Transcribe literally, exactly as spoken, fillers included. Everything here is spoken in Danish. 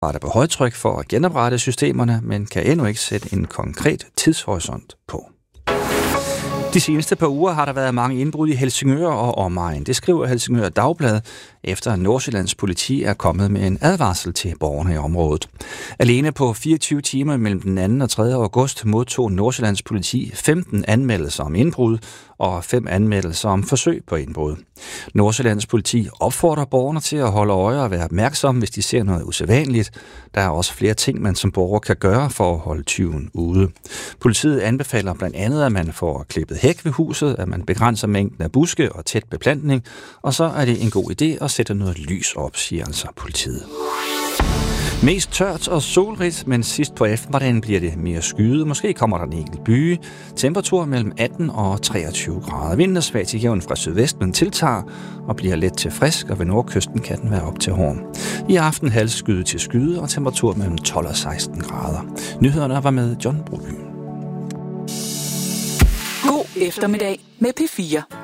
arbejder på højtryk for at genoprette systemerne, men kan endnu ikke sætte en konkret tidshorisont på. De seneste par uger har der været mange indbrud i Helsingør og omegn. Det skriver Helsingør Dagblad, efter Nordsjællands politi er kommet med en advarsel til borgerne i området. Alene på fireogtyve timer mellem den anden og tredje august modtog Nordsjællands politi femten anmeldelser om indbrud og fem anmeldelser om forsøg på indbrud. Nordsjællands politi opfordrer borgerne til at holde øje og være opmærksomme, hvis de ser noget usædvanligt. Der er også flere ting, man som borger kan gøre for at holde tyven ude. Politiet anbefaler blandt andet, at man får klippet hæk ved huset, at man begrænser mængden af buske og tæt beplantning, og så er det en god idé at sætte noget lys op, siger altså politiet. Mest tørt og solrigt, men sidst på eftermiddagen bliver det mere skyet. Måske kommer der en enkelt byge. Temperatur mellem atten og treogtyve grader. Vinden er svag til jævn fra sydvest, men tiltager og bliver let til frisk, og ved nordkysten kan den være op til hård. I aften halvskyet til skyde og temperatur mellem tolv og seksten grader. Nyhederne var med John Broby. God eftermiddag med P fire.